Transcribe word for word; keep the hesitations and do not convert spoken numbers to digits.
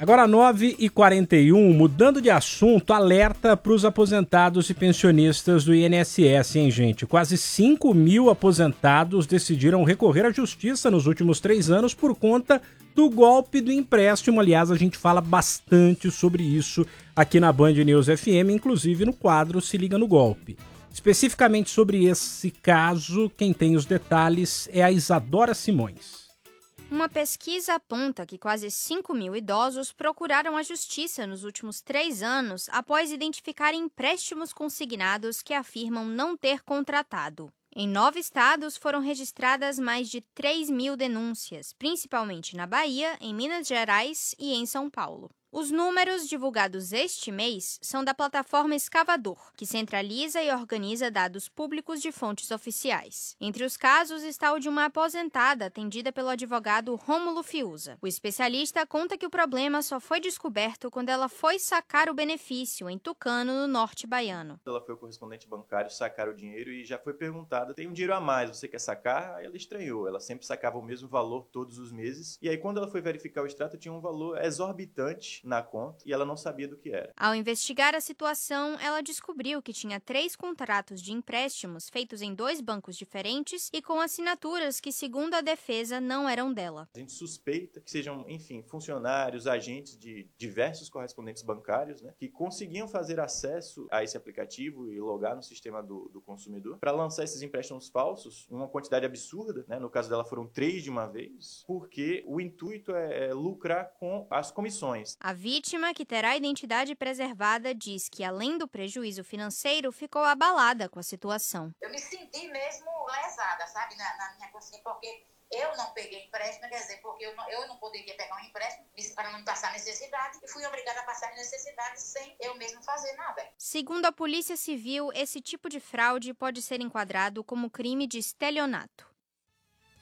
Agora nove e quarenta e um, mudando de assunto, alerta para os aposentados e pensionistas do I N S S, hein, gente? Quase cinco mil aposentados decidiram recorrer à justiça nos últimos três anos por conta do golpe do empréstimo. Aliás, a gente fala bastante sobre isso aqui na Band News F M, inclusive no quadro Se Liga no Golpe. Especificamente sobre esse caso, quem tem os detalhes é a Isadora Simões. Uma pesquisa aponta que quase cinco mil idosos procuraram a justiça nos últimos três anos após identificarem empréstimos consignados que afirmam não ter contratado. Em nove estados foram registradas mais de três mil denúncias, principalmente na Bahia, em Minas Gerais e em São Paulo. Os números divulgados este mês são da plataforma Escavador, que centraliza e organiza dados públicos de fontes oficiais. Entre os casos está o de uma aposentada atendida pelo advogado Rômulo Fiuza. O especialista conta que o problema só foi descoberto quando ela foi sacar o benefício em Tucano, no norte baiano. Ela foi ao correspondente bancário sacar o dinheiro e já foi perguntada, tem um dinheiro a mais, você quer sacar? Aí ela estranhou, ela sempre sacava o mesmo valor todos os meses. E aí quando ela foi verificar o extrato, tinha um valor exorbitante na conta e ela não sabia do que era. Ao investigar a situação, ela descobriu que tinha três contratos de empréstimos feitos em dois bancos diferentes e com assinaturas que, segundo a defesa, não eram dela. A gente suspeita que sejam, enfim, funcionários, agentes de diversos correspondentes bancários, né, que conseguiam fazer acesso a esse aplicativo e logar no sistema do, do consumidor para lançar esses empréstimos falsos, uma quantidade absurda, né, no caso dela foram três de uma vez, porque o intuito é, é lucrar com as comissões. A vítima, que terá a identidade preservada, diz que, além do prejuízo financeiro, ficou abalada com a situação. Eu me senti mesmo lesada, sabe, na, na minha consciência, porque eu não peguei empréstimo, quer dizer, porque eu não, eu não poderia pegar um empréstimo para não passar necessidade, e fui obrigada a passar necessidade sem eu mesmo fazer nada. Segundo a Polícia Civil, esse tipo de fraude pode ser enquadrado como crime de estelionato.